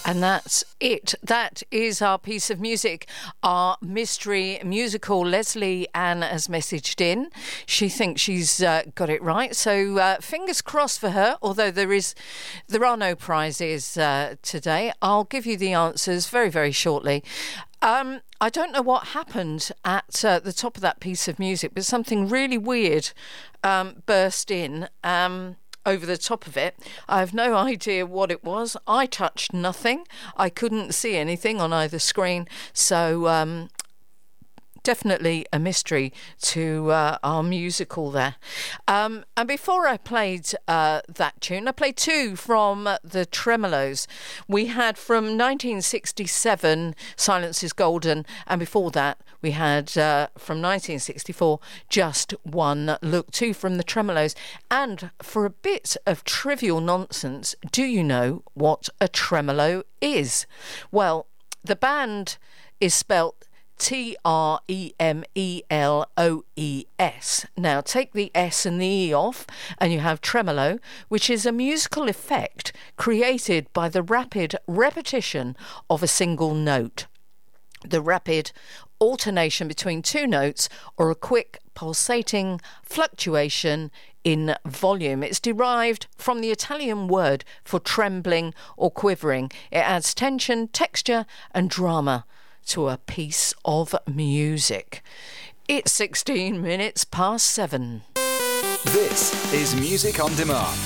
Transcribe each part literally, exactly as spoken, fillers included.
And that's it. That is our piece of music. Our mystery musical, Leslie Ann has messaged in. She thinks she's uh, got it right. So uh, fingers crossed for her, although there is, there are no prizes uh, today. I'll give you the answers very, very shortly. Um, I don't know what happened at uh, the top of that piece of music, but something really weird um, burst in. Um over the top of it. I have no idea what it was. I touched nothing. I couldn't see anything on either screen. So um, definitely a mystery to uh, our musical there. Um, and before I played uh, that tune, I played two from uh, the Tremolos. We had from nineteen sixty-seven, Silence is Golden, and before that we had uh, from nineteen sixty-four, Just One Look, two from the Tremolos. And for a bit of trivial nonsense, do you know what a tremolo is? Well, the band is spelt T R E M E L O E S. Now, take the S and the E off, and you have tremolo, which is a musical effect created by the rapid repetition of a single note. The rapid alternation between two notes or a quick pulsating fluctuation in volume. It's derived from the Italian word for trembling or quivering. It adds tension, texture, and drama to a piece of music. It's sixteen minutes past seven. This is Music on Demand.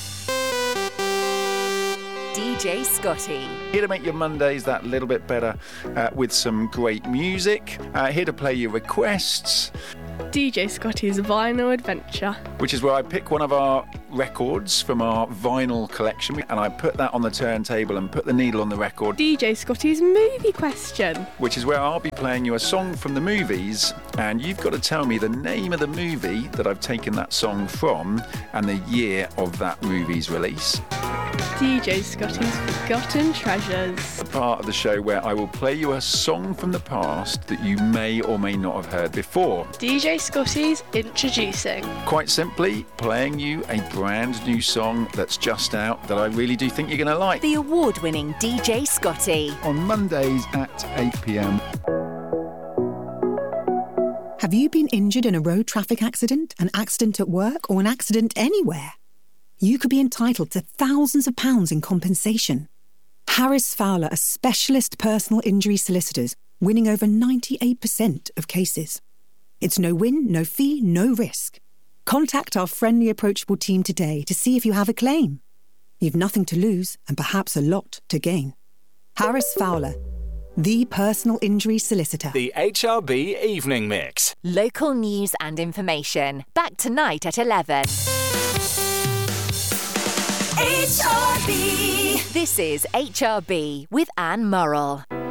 D J Scotty. Here to make your Mondays that little bit better uh, with some great music. Uh, here to play your requests. D J Scotty's Vinyl Adventure. Which is where I pick one of our records from our vinyl collection and I put that on the turntable and put the needle on the record. D J Scotty's Movie Question. Which is where I'll be playing you a song from the movies and you've got to tell me the name of the movie that I've taken that song from and the year of that movie's release. D J Scotty's Forgotten Treasures. A part of the show where I will play you a song from the past that you may or may not have heard before. D J Scotty's Introducing. Quite simply, playing you a brand new song that's just out that I really do think you're going to like. The award-winning D J Scotty. On Mondays at eight p.m. Have you been injured in a road traffic accident, an accident at work, or an accident anywhere? You could be entitled to thousands of pounds in compensation. Harris Fowler are specialist personal injury solicitors, winning over ninety-eight percent of cases. It's no win, no fee, no risk. Contact our friendly, approachable team today to see if you have a claim. You've nothing to lose and perhaps a lot to gain. Harris Fowler, the personal injury solicitor. The H R B Evening Mix. Local news and information. Back tonight at eleven. H R B. This is H R B with Anne Murrell.